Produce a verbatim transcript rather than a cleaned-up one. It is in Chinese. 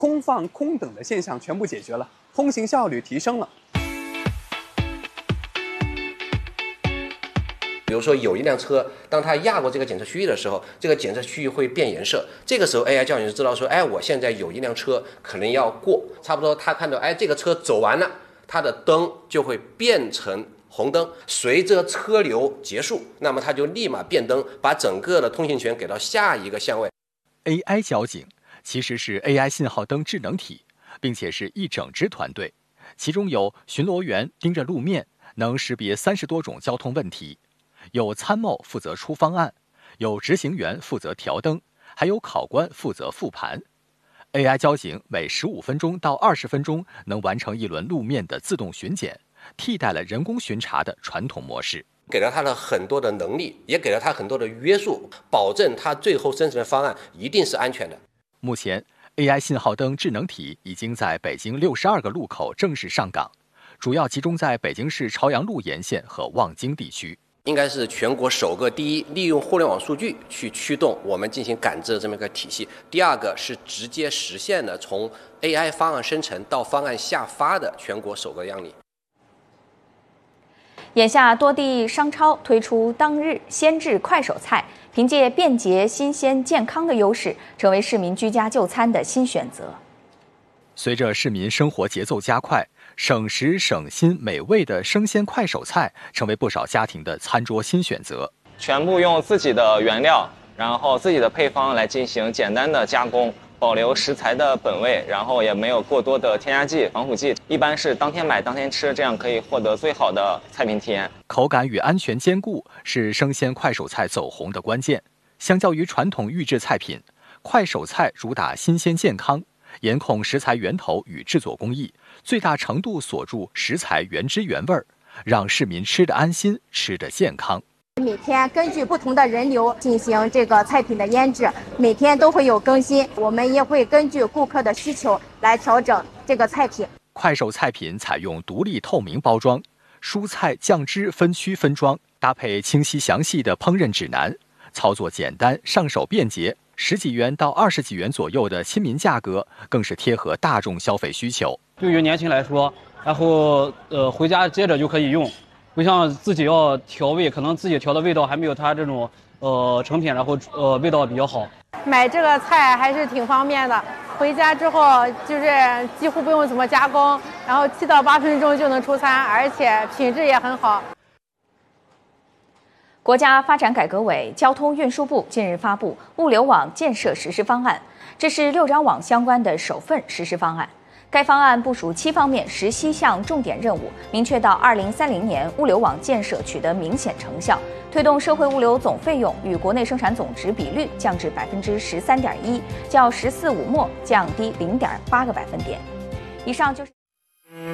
空放空等的现象全部解决了，通行效率提升了。 比如说有一辆车，当它压过这个检测区域的时候，这个检测区域会变颜色。这个时候 A I 交警就知道说，哎，我现在有一辆车可能要过，差不多他看到，哎，这个车走完了，它的灯就会变成红灯。随着车流结束，那么它就立马变灯，把整个的通行权给到下一个相位。 A I 交警其实是 A I 信号灯智能体，并且是一整支团队，其中有巡逻员盯着路面，能识别三十多种交通问题。有参谋负责出方案，有执行员负责调灯，还有考官负责复盘。A I 交警每十五分钟到二十分钟能完成一轮路面的自动巡检，替代了人工巡查的传统模式， 给了他了很多的能力，也给了他很多的约束，保证他最后生成的方案一定是安全的。 目前 A I 信号灯智能体已经在北京六十二个路口正式上岗，主要集中在北京市朝阳路沿线和望京地区。 应该是全国首个第一利用互联网数据去驱动我们进行感知的这么一个体系。第二个是直接实现了从 A I 方案生成到方案下发的全国首个样例。 眼下多地商超推出当日鲜制快手菜，凭借便捷、新鲜、健康的优势，成为市民居家就餐的新选择。 随着市民生活节奏加快，省时省心美味的生鲜快手菜成为不少家庭的餐桌新选择。 全部用自己的原料，然后自己的配方来进行简单的加工，保留食材的本味，然后也没有过多的添加剂、防腐剂。一般是当天买当天吃，这样可以获得最好的菜品体验。 口感与安全兼顾是生鲜快手菜走红的关键。相较于传统预制菜品，快手菜主打新鲜健康，严控食材源头与制作工艺，最大程度锁住食材原汁原味，让市民吃得安心，吃得健康。 每天根据不同的人流进行这个菜品的腌制，每天都会有更新，我们也会根据顾客的需求来调整这个菜品。 快手菜品采用独立透明包装，蔬菜酱汁分区分装，搭配清晰详细的烹饪指南，操作简单，上手便捷。十几元到二十几元左右的亲民价格，更是贴合大众消费需求。 对于年轻来说，然后呃回家接着就可以用，不像自己要调味，可能自己调的味道还没有它这种呃成品，然后呃味道比较好。 买这个菜还是挺方便的，回家之后就是几乎不用怎么加工，然后七到八分钟就能出餐，而且品质也很好。 国家发展改革委、交通运输部近日发布物流网建设实施方案，这是六张网相关的首份实施方案。该方案部署七方面十七项重点任务，明确到二零三零年物流网建设取得明显成效，推动社会物流总费用与国内生产总值比率降至百分之十三点一，较“十四五”末降低零点八个百分点。以上就是。